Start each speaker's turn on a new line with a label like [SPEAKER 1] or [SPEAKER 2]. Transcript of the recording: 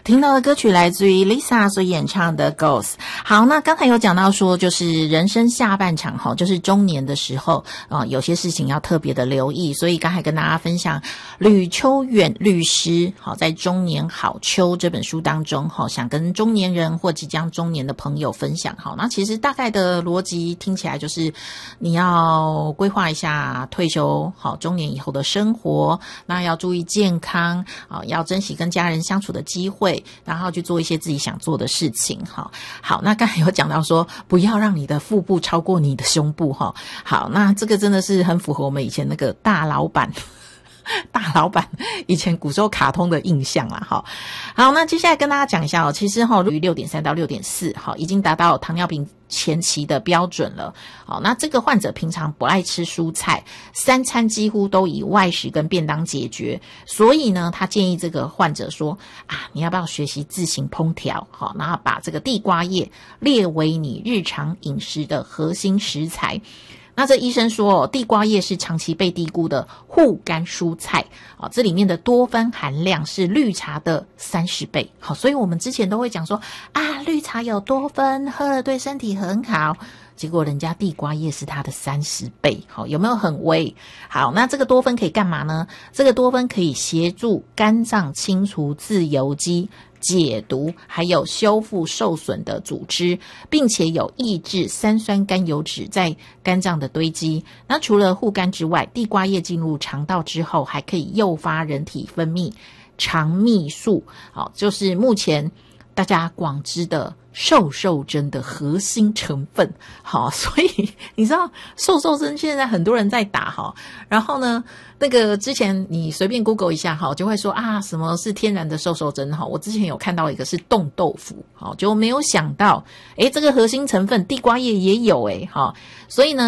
[SPEAKER 1] 听到的歌曲来自于 Lisa 所演唱的 Ghost。 好，那刚才有讲到说就是人生下半场就是中年的时候有些事情要特别的留意，所以刚才跟大家分享吕秋远律师在中年好秋这本书当中想跟中年人或即将中年的朋友分享。那其实大概的逻辑听起来就是你要规划一下退休中年以后的生活，那要注意健康要珍惜跟家人相处的机会，然后去做一些自己想做的事情。好，那刚才有讲到说不要让你的腹部超过你的胸部。好，那这个真的是很符合我们以前那个大老板以前古时候卡通的印象啦。好，那接下来跟大家讲一下其实于 6.3 到 6.4 已经达到糖尿病前期的标准了。好，那这个患者平常不爱吃蔬菜，3餐几乎都以外食跟便当解决，所以呢他建议这个患者说你要不要学习自行烹调，然后把这个地瓜叶列为你日常饮食的核心食材。那这医生说地瓜叶是长期被低估的护肝蔬菜这里面的多酚含量是绿茶的30倍。好，所以我们之前都会讲说绿茶有多酚，喝了对身体很好，结果人家地瓜叶是它的30倍。好，有没有很微？好，那这个多酚可以干嘛呢？这个多酚可以协助肝脏清除自由基，解毒，还有修复受损的组织，并且有抑制三酸甘油酯在肝脏的堆积。那除了护肝之外，地瓜叶进入肠道之后还可以诱发人体分泌肠泌素，就是目前大家广知的瘦瘦针的核心成分。好，所以你知道瘦瘦针现在很多人在打然后呢那个之前你随便 Google 一下就会说什么是天然的瘦瘦针我之前有看到一个是冻豆腐就没有想到这个核心成分地瓜叶也有所以呢